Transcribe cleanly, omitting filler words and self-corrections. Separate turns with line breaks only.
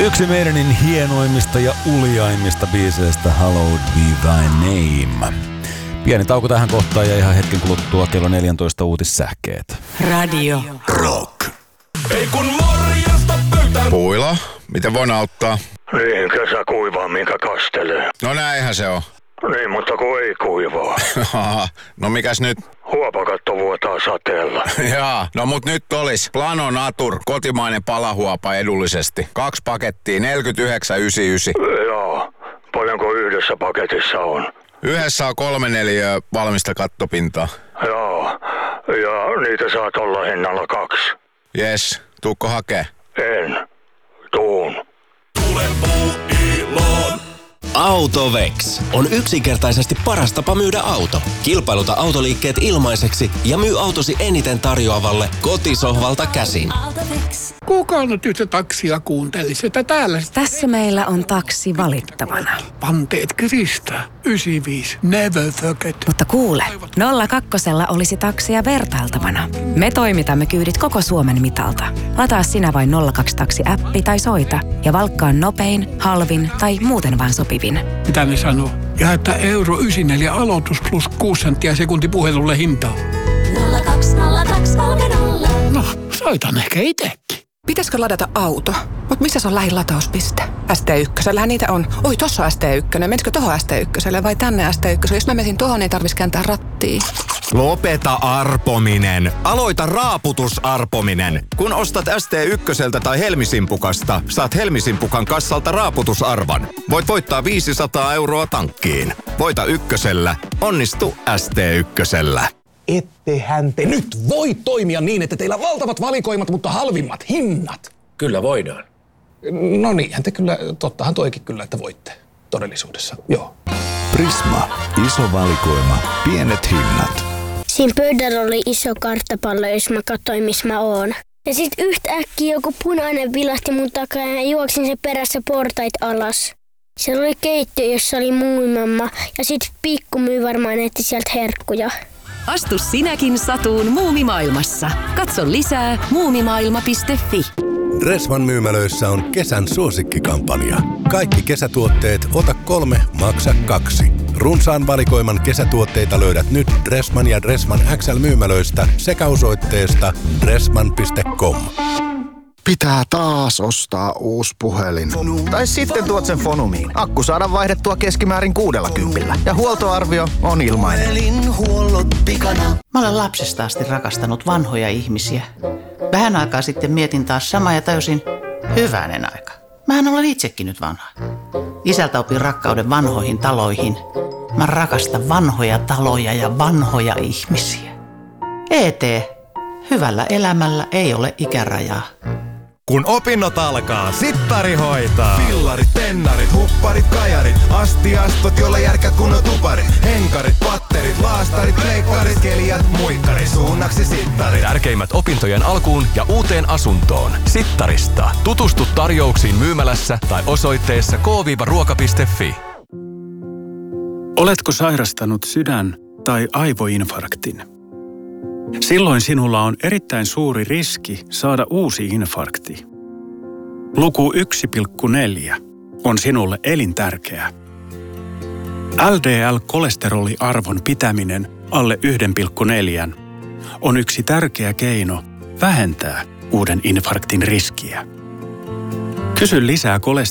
Yksi meidänin hienoimmista ja uljaimmista biiseistä, Hallowed Be Thy Name. Pieni tauko tähän kohtaan ja ihan hetken kuluttua kello 14 uutissähkeet.
Radio
Rock.
Ei kun morjesta pöytään.
Puila, miten voin auttaa?
Niin, kesä kuivaa, minkä kastelee.
No näinhän se on.
Niin, mutta kun ei kuivaa.
No mikäs nyt?
Huopakatto vuotaa sateella.
Jaa, no mut nyt olis Plano Natur, kotimainen palahuopa edullisesti. 2 pakettia, 49,99.
Joo, paljonko yhdessä paketissa on?
Yhdessä on 3 neliöä valmista kattopintaa.
Joo, ja niitä saat olla hinnalla 2.
Jes, tuukko hakee?
En. Tuun.
Tule Puuiloon.
Autovex on yksinkertaisesti paras tapa myydä auto. Kilpailuta autoliikkeet ilmaiseksi ja myy autosi eniten tarjoavalle kotisohvalta käsin.
Kuka nyt yhtä taksia kuuntelisi, että täällä...
Tässä meillä on taksi valittavana.
Panteet kiristää. 95. Never forget.
Mutta kuule, 02 olisi taksia vertailtavana. Me toimitamme kyydit koko Suomen mitalta. Lataa sinä vain 02-taksi-appi tai soita ja valkkaa nopein, halvin tai muuten vaan sopivin.
Mitä ne sanoo? Ja että euro 94 aloitus plus 6 senttiä sekunti puhelulle hintaa.
020230.
No, soitan ehkä itekin.
Pitäisikö ladata auto? Mut missä se on lähin latauspiste? ST1, niitä on. Oi, tossa on ST1. Menisikö tohon ST1 vai tänne ST1? Jos mä menisin tohon, niin tarvitsisi kääntää rattiin.
Lopeta arpominen. Aloita raaputusarpominen. Kun ostat ST1 tai Helmisimpukasta, saat Helmisimpukan kassalta raaputusarvan. Voit voittaa 500 € tankkiin. Voita ykkösellä. Onnistu ST1.
Ettehän te nyt voi toimia niin, että teillä on valtavat valikoimat, mutta halvimmat hinnat.
Kyllä voidaan.
No niinhän te kyllä, tottahan toikin kyllä, että voitte todellisuudessa, joo.
Prisma. Iso valikoima. Pienet hinnat.
Siinä pöydällä oli iso karttapallo, jos mä katsoin, missä mä oon. Ja sit yhtäkkiä joku punainen vilahti mun takaa ja juoksin sen perässä portait alas. Siellä oli keittiö, jossa oli muumimamma ja sit pikkumyy varmaan etti sieltä herkkuja.
Astu sinäkin satuun muumimaailmassa. Katso lisää muumimaailma.fi.
Dressman myymälöissä on kesän suosikkikampanja. Kaikki kesätuotteet ota 3, maksa 2. Runsaan valikoiman kesätuotteita löydät nyt Dressman ja Dressman XL myymälöistä sekä osoitteesta dressman.com.
Pitää taas ostaa uusi puhelin. Tai sitten tuot sen Fonumiin. Akku saadaan vaihdettua keskimäärin 60 ja huoltoarvio on ilmainen.
Mä olen lapsesta asti rakastanut vanhoja ihmisiä. Vähän aikaa sitten mietin taas samaa ja täysin hyvänen aika. Mähän olen itsekin nyt vanha. Isältä opin rakkauden vanhoihin taloihin. Mä rakastan vanhoja taloja ja vanhoja ihmisiä. ET. Hyvällä elämällä ei ole ikärajaa.
Kun opinnot alkaa, sittari hoitaa.
Pillarit, tennarit, hupparit, kajarit, astiastot, jolla järkä kunnon tuparit. Henkarit, patterit, laastarit, leikkarit, kelijat, muikkarit, suunnaksi sittarit.
Tärkeimmät opintojen alkuun ja uuteen asuntoon. Sittarista. Tutustu tarjouksiin myymälässä tai osoitteessa k-ruoka.fi.
Oletko sairastanut sydän- tai aivoinfarktin? Silloin sinulla on erittäin suuri riski saada uusi infarkti. Luku 1,4 on sinulle elintärkeä. LDL-kolesteroliarvon pitäminen alle 1,4 on yksi tärkeä keino vähentää uuden infarktin riskiä. Kysy lisää